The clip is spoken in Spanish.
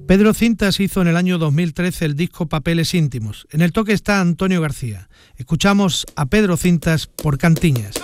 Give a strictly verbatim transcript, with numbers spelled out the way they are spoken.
Pedro Cintas hizo en el año dos mil trece el disco Papeles íntimos. En el toque está Antonio García. Escuchamos a Pedro Cintas por Cantiñas.